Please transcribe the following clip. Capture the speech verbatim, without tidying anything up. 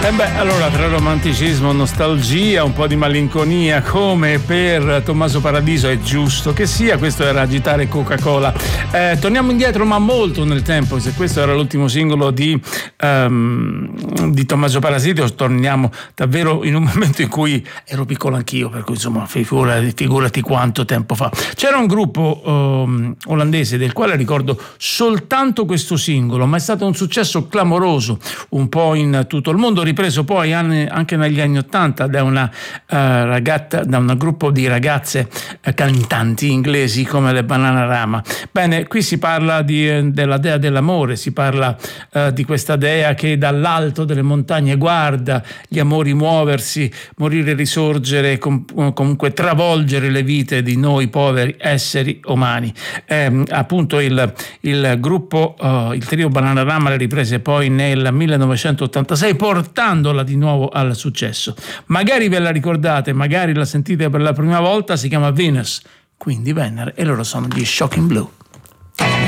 E beh, allora tra romanticismo, nostalgia, un po' di malinconia, come per Tommaso Paradiso è giusto che sia, questo era Agitare Coca-Cola. Eh, torniamo indietro ma molto nel tempo, se questo era l'ultimo singolo di, um, di Tommaso Paradiso, torniamo davvero in un momento in cui ero piccolo anch'io, per cui insomma figurati, figurati quanto tempo fa. C'era un gruppo um, olandese del quale ricordo soltanto questo singolo, ma è stato un successo clamoroso un po' in tutto il mondo, ripreso poi anche negli anni Ottanta da una uh, ragazza, da un gruppo di ragazze uh, cantanti inglesi come le Bananarama. Bene, qui si parla di, della dea dell'amore, si parla uh, di questa dea che dall'alto delle montagne guarda gli amori muoversi, morire, risorgere, com- comunque travolgere le vite di noi poveri esseri umani. Eh, appunto il, il gruppo, uh, il trio Bananarama le riprese poi nel millenovecentottantasei, portandola di nuovo al successo. Magari ve la ricordate, magari la sentite per la prima volta, si chiama Venus, quindi Venere, e loro sono gli Shocking Blue.